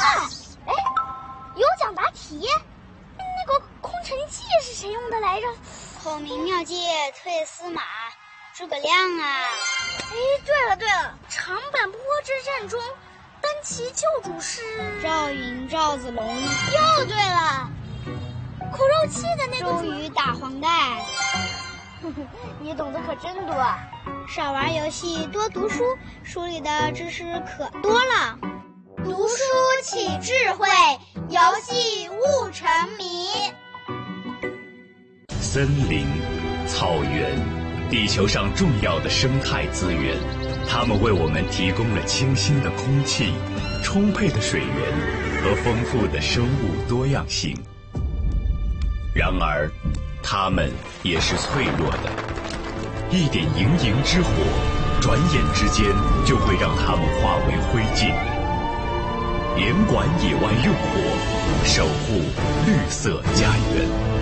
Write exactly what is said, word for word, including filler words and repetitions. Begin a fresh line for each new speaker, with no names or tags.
啊！哎，有奖答题，那个空城计是谁用的来着？
孔明妙计退司马，诸葛亮啊！
哎，对了对了，长坂坡之战中，单骑救主是
赵云、赵子龙。
又对了，苦肉计的那个
周瑜打黄盖。
你懂得可真多。
少玩游戏，多读书，书里的知识可多了。
读书起智慧，游戏悟沉迷。
森林、草原，地球上重要的生态资源，它们为我们提供了清新的空气、充沛的水源和丰富的生物多样性。然而，它们也是脆弱的，一点营营之火，转眼之间就会让它们化为灰烬。严管野外用火，守护绿色家园。